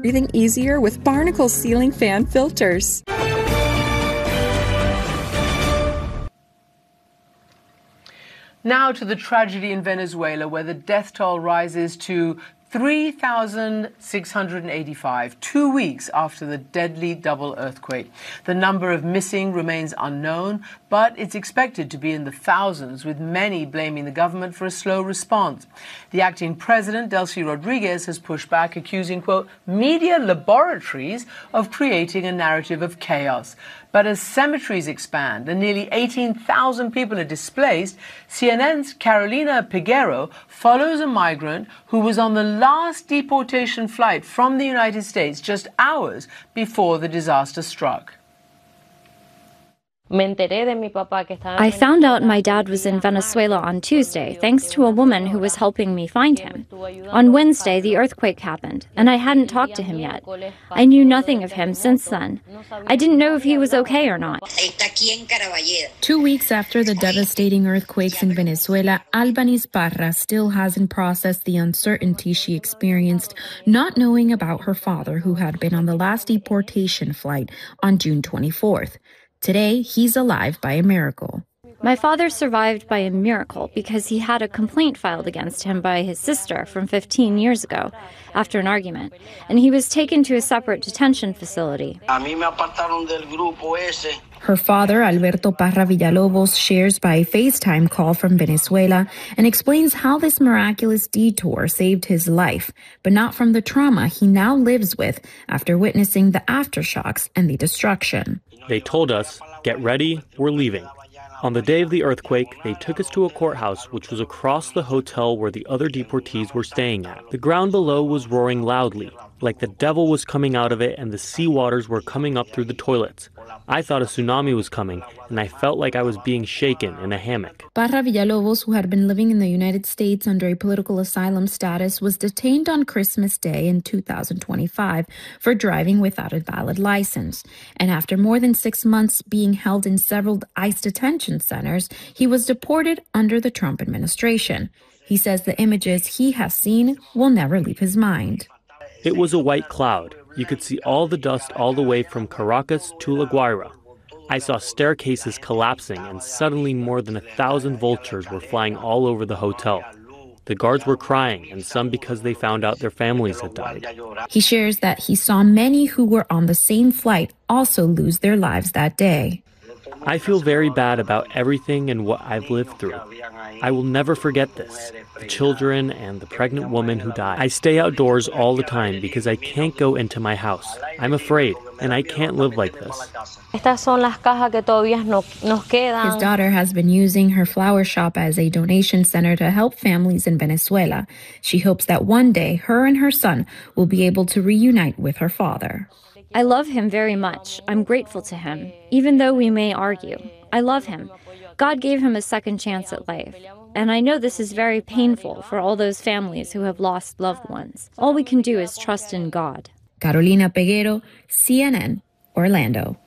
breathing easier with Barnacle ceiling fan filters. Now to the tragedy in Venezuela, where the death toll rises to 3,685, 2 weeks after the deadly double earthquake. The number of missing remains unknown, but it's expected to be in the thousands, with many blaming the government for a slow response. The acting president, Delcy Rodriguez, has pushed back, accusing, quote, media laboratories of creating a narrative of chaos. But as cemeteries expand and nearly 18,000 people are displaced, CNN's Carolina Peguero follows a migrant who was on the last deportation flight from the United States just hours before the disaster struck. I found out my dad was in Venezuela on Tuesday, thanks to a woman who was helping me find him. On Wednesday, the earthquake happened, and I hadn't talked to him yet. I knew nothing of him since then. I didn't know if he was okay or not. 2 weeks after the devastating earthquakes in Venezuela, Albaniz Parra still hasn't processed the uncertainty she experienced, not knowing about her father, who had been on the last deportation flight on June 24th. Today, he's alive by a miracle. My father survived by a miracle because he had a complaint filed against him by his sister from 15 years ago after an argument, and he was taken to a separate detention facility. Her father, Alberto Parra Villalobos, shares by FaceTime call from Venezuela and explains how this miraculous detour saved his life, but not from the trauma he now lives with after witnessing the aftershocks and the destruction. They told us, get ready, we're leaving. On the day of the earthquake, they took us to a courthouse which was across the hotel where the other deportees were staying at. The ground below was roaring loudly, like the devil was coming out of it and the sea waters were coming up through the toilets. I thought a tsunami was coming, and I felt like I was being shaken in a hammock. Parra Villalobos, who had been living in the United States under a political asylum status, was detained on Christmas Day in 2025 for driving without a valid license. And after more than 6 months being held in several ICE detention centers, he was deported under the Trump administration. He says the images he has seen will never leave his mind. It was a white cloud. You could see all the dust all the way from Caracas to La Guaira. I saw staircases collapsing, and suddenly more than 1,000 vultures were flying all over the hotel. The guards were crying, and some because they found out their families had died. He shares that he saw many who were on the same flight also lose their lives that day. I feel very bad about everything and what I've lived through. I will never forget this, the children and the pregnant woman who died. I stay outdoors all the time because I can't go into my house. I'm afraid, and I can't live like this. His daughter has been using her flower shop as a donation center to help families in Venezuela. She hopes that one day her and her son will be able to reunite with her father. I love him very much. I'm grateful to him, even though we may argue. I love him. God gave him a second chance at life. And I know this is very painful for all those families who have lost loved ones. All we can do is trust in God. Carolina Peguero, CNN, Orlando.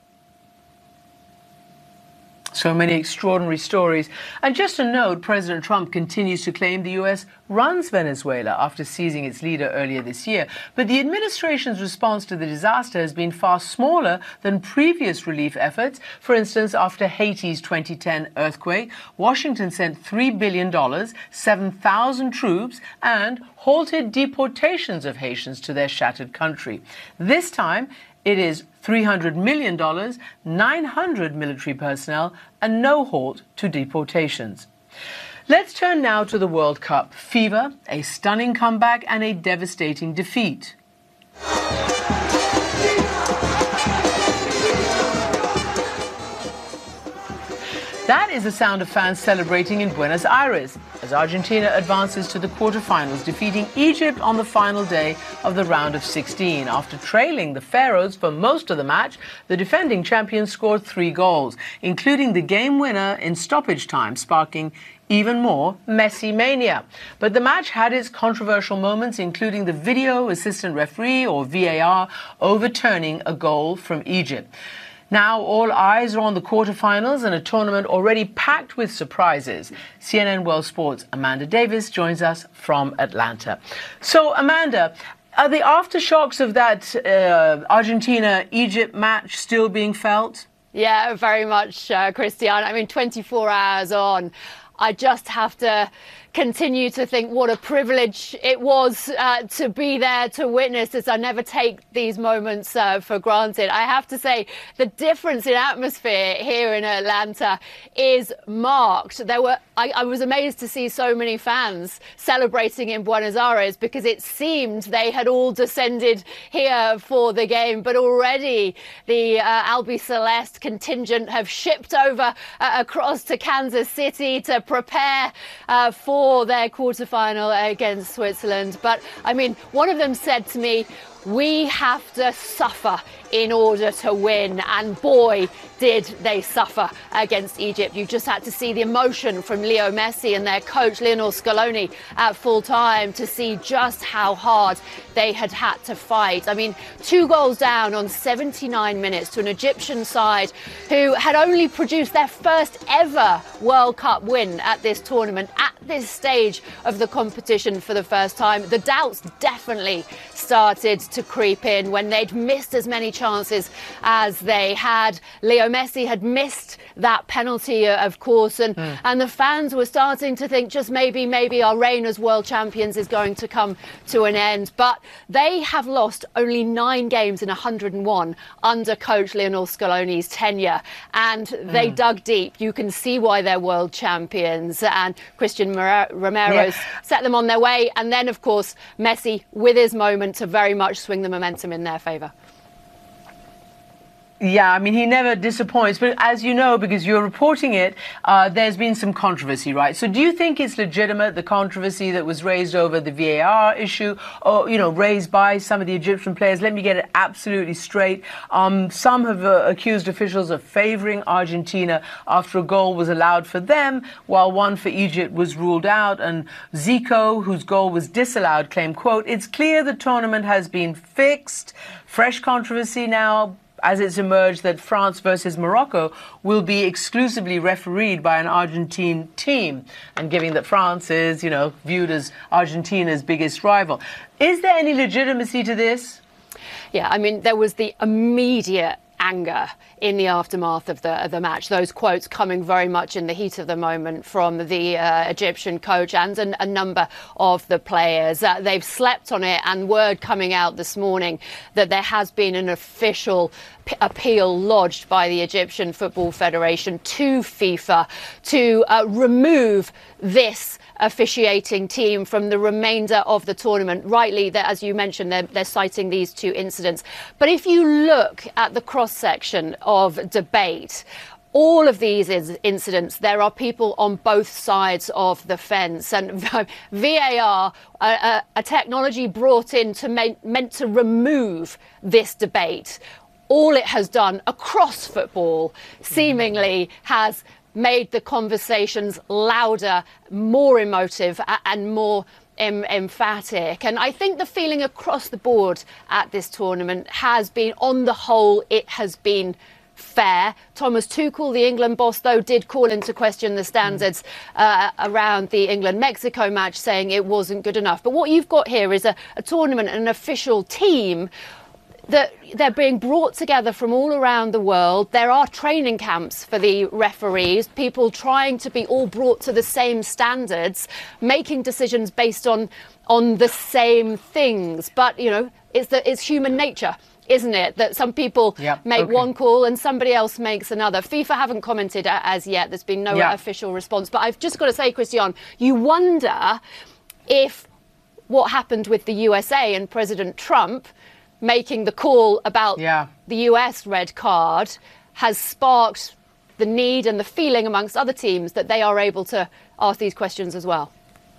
So many extraordinary stories. And just a note, President Trump continues to claim the U.S. runs Venezuela after seizing its leader earlier this year. But the administration's response to the disaster has been far smaller than previous relief efforts. For instance, after Haiti's 2010 earthquake, Washington sent $3 billion, 7,000 troops, and halted deportations of Haitians to their shattered country. This time, it is $300 million, 900 military personnel, and no halt to deportations. Let's turn now to the World Cup. Fever, a stunning comeback, and a devastating defeat. That is the sound of fans celebrating in Buenos Aires as Argentina advances to the quarterfinals, defeating Egypt on the final day of the round of 16. After trailing the Pharaohs for most of the match, the defending champions scored 3 goals, including the game winner in stoppage time, sparking even more Messi mania. But the match had its controversial moments, including the video assistant referee, or VAR, overturning a goal from Egypt. Now all eyes are on the quarterfinals and a tournament already packed with surprises. CNN World Sports' Amanda Davis joins us from Atlanta. So, Amanda, Are the aftershocks of that Argentina-Egypt match still being felt? Yeah, very much, Christiane. I mean, 24 hours on, I just have to continue to think what a privilege it was to be there to witness this. I never take these moments for granted. I have to say the difference in atmosphere here in Atlanta is marked. I was amazed to see so many fans celebrating in Buenos Aires because it seemed they had all descended here for the game, but already the Albiceleste contingent have shipped over across to Kansas City to prepare for their quarterfinal against Switzerland. But I mean, one of them said to me, we have to suffer in order to win. And boy, did they suffer against Egypt. You just had to see the emotion from Leo Messi and their coach Lionel Scaloni at full time to see just how hard they had to fight. I mean, 2 goals down on 79 minutes to an Egyptian side who had only produced their first ever World Cup win at this tournament, at this stage of the competition for the first time. The doubts definitely started to creep in when they'd missed as many chances as they had. Leo Messi had missed that penalty, of course, and the fans were starting to think just maybe our reign as world champions is going to come to an end. But they have lost only 9 games in 101 under coach Lionel Scaloni's tenure, and they dug deep. You can see why they're world champions, and Christian Romero set them on their way. And then, of course, Messi with his moment to very much swing the momentum in their favour. Yeah, I mean, he never disappoints. But as you know, because you're reporting it, there's been some controversy, right? So do you think it's legitimate, the controversy that was raised over the VAR issue, or, you know, raised by some of the Egyptian players? Let me get it absolutely straight. Some have accused officials of favouring Argentina after a goal was allowed for them, while one for Egypt was ruled out. And Zico, whose goal was disallowed, claimed, quote, "It's clear the tournament has been fixed." Fresh controversy now, as it's emerged that France versus Morocco will be exclusively refereed by an Argentine team, and given that France is, you know, viewed as Argentina's biggest rival. Is there any legitimacy to this? Yeah, I mean, there was the immediate anger in the aftermath of the match. Those quotes coming very much in the heat of the moment from the Egyptian coach and a number of the players. They've slept on it, and word coming out this morning that there has been an official appeal lodged by the Egyptian Football Federation to FIFA to remove this officiating team from the remainder of the tournament. Rightly, as you mentioned, they're citing these 2 incidents. But if you look at the cross-section of debate, all of these incidents, there are people on both sides of the fence. And VAR, a technology brought in meant to remove this debate, all it has done across football seemingly has made the conversations louder, more emotive and more emphatic. And I think the feeling across the board at this tournament has been, on the whole, it has been fair. Thomas Tuchel, the England boss, though, did call into question the standards around the England-Mexico match, saying it wasn't good enough. But what you've got here is a tournament and an official team that they're being brought together from all around the world. There are training camps for the referees, people trying to be all brought to the same standards, making decisions based on the same things. But, you know, it's human nature, isn't it, that some people make one call and somebody else makes another. FIFA haven't commented as yet. There's been no official response. But I've just got to say, Christiane, you wonder if what happened with the USA and President Trump making the call about the US red card has sparked the need and the feeling amongst other teams that they are able to ask these questions as well.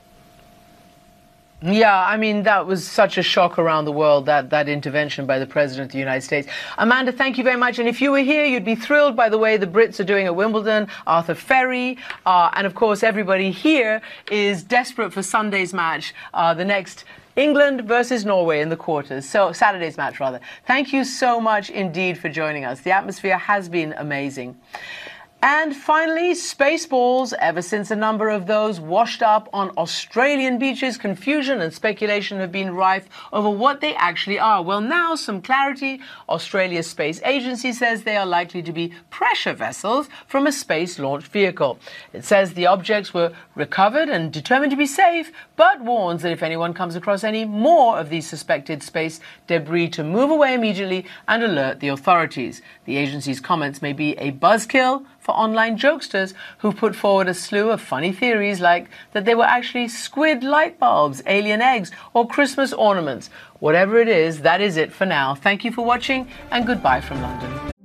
Yeah, I mean, that was such a shock around the world, that intervention by the President of the United States. Amanda, thank you very much. And if you were here, you'd be thrilled by the way the Brits are doing at Wimbledon, Arthur Ferry, and of course, everybody here is desperate for Sunday's match, the next England versus Norway in the quarters. So Saturday's match, rather. Thank you so much indeed for joining us. The atmosphere has been amazing. And finally, Spaceballs. Ever since a number of those washed up on Australian beaches, confusion and speculation have been rife over what they actually are. Well, now some clarity. Australia's space agency says they are likely to be pressure vessels from a space launch vehicle. It says the objects were recovered and determined to be safe, but warns that if anyone comes across any more of these suspected space debris, to move away immediately and alert the authorities. The agency's comments may be a buzzkill for online jokesters who put forward a slew of funny theories like that they were actually squid light bulbs, alien eggs, or Christmas ornaments. Whatever it is, that is it for now. Thank you for watching, and goodbye from London.